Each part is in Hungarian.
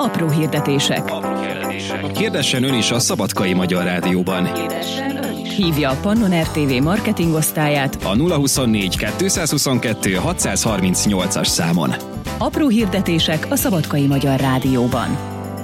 Apró hirdetések. Hirdessen ön is a Szabadkai Magyar Rádióban. Hívja a Pannon RTV marketingosztályát A 024 222 638-as számon. Apró hirdetések a Szabadkai Magyar Rádióban.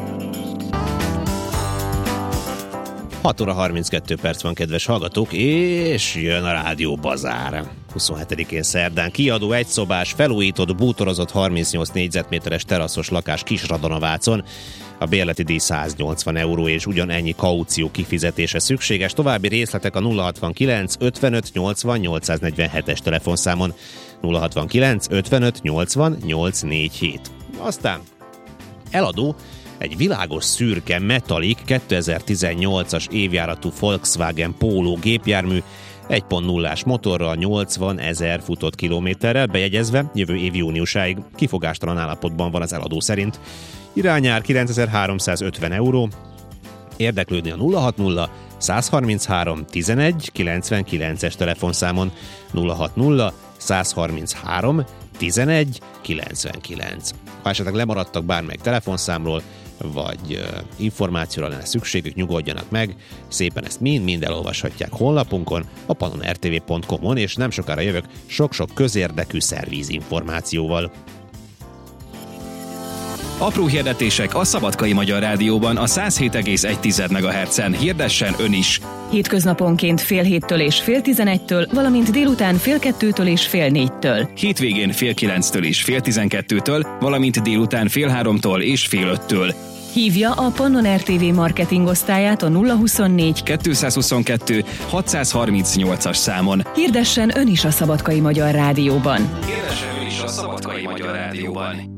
6 óra 32 perc van, kedves hallgatók, és jön a Rádió Bazár. 27-én szerdán kiadó egyszobás, felújított, bútorozott 38 négyzetméteres teraszos lakás Kisradona-Vácon. A bérleti díj 180 euró, és ugyanennyi kaució kifizetése szükséges. További részletek a 069 55 80 847-es telefonszámon. 069 55 80 847. Aztán eladó egy világos szürke Metallic 2018-as évjáratú Volkswagen Polo gépjármű 1.0-ás motorral, 80 000 futott kilométerrel, bejegyezve jövő év júniusáig. Kifogástalan állapotban van az eladó szerint. Irányár 9350 euró. Érdeklődni a 060 133 11 99-es telefonszámon. 060 133 11 99. Ha esetleg lemaradtak bármelyik telefonszámról, vagy információra lenne szükségük, nyugodjanak meg, szépen ezt mind elolvashatják honlapunkon, a pannonrtv.com-on, és nem sokára jövök sok-sok közérdekű szervízinformációval. Apró hirdetések a Szabadkai Magyar Rádióban a 107,1 MHz-en. Hirdessen ön is! Hétköznaponként fél 7-től és fél 11-től, valamint délután fél 2-től és fél 4-től. Hétvégén fél 9-től és fél 12-től, valamint délután fél 3-tól és fél 5-től. Hívja a Pannon RTV marketingosztályát a 024 222 638-as számon. Hirdessen ön is a Szabadkai Magyar Rádióban. Hirdessen ön is a Szabadkai Magyar Rádióban.